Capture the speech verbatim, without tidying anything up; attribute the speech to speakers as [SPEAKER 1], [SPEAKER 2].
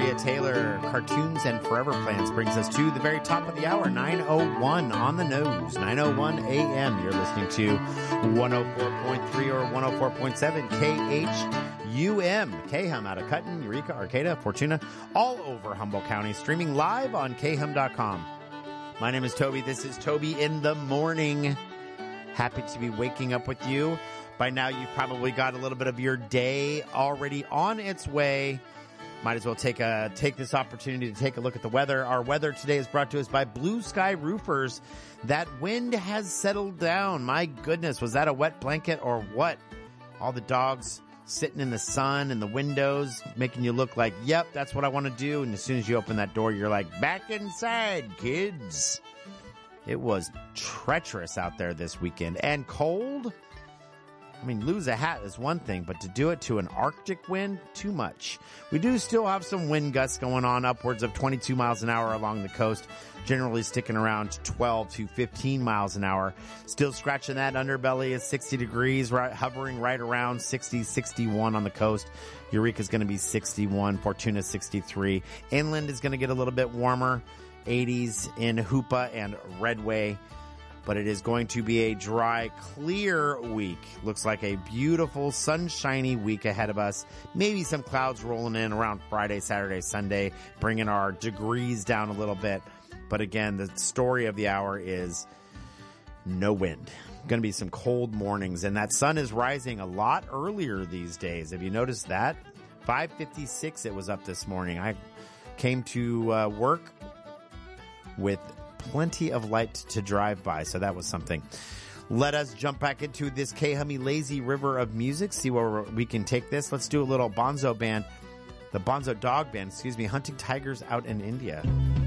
[SPEAKER 1] Maria Taylor, Cartoons and Forever Plans brings us to the very top of the hour, nine oh one on the nose, nine oh one a.m. You're listening to one oh four point three or one oh four point seven K H U M. K H U M out of Cutton, Eureka, Arcata, Fortuna, all over Humboldt County, streaming live on K H U M dot com. My name is Toby. This is Toby in the Morning. Happy to be waking up with you. By now, you've probably got a little bit of your day already on its way. Might as well take a take this opportunity to take a look at the weather. Our weather today is brought to us by Blue Sky Roofers. That wind has settled down. My goodness, was that a wet blanket or what? All the dogs sitting in the sun and the windows, making you look like, yep, that's what I want to do. And as soon as you open that door, you're like, back inside, kids. It was treacherous out there this weekend and cold. I mean, lose a hat is one thing, but to do it to an Arctic wind, too much. We do still have some wind gusts going on, upwards of twenty-two miles an hour along the coast, generally sticking around twelve to fifteen miles an hour. Still scratching that underbelly is sixty degrees, right, hovering right around sixty, sixty-one on the coast. Eureka's going to be sixty-one, Fortuna sixty-three. Inland is going to get a little bit warmer, eighties in Hoopa and Redway. But it is going to be a dry, clear week. Looks like a beautiful, sunshiny week ahead of us. Maybe some clouds rolling in around Friday, Saturday, Sunday, bringing our degrees down a little bit. But again, the story of the hour is no wind. Going to be some cold mornings, and that sun is rising a lot earlier these days. Have you noticed that? five fifty-six it was up this morning. I came to uh, work with plenty of light to drive by, so that was something. Let us jump back into this Kehami lazy river of music, see where we can take this. Let's do a little Bonzo band, the Bonzo Dog Band, excuse me, Hunting Tigers Out in India.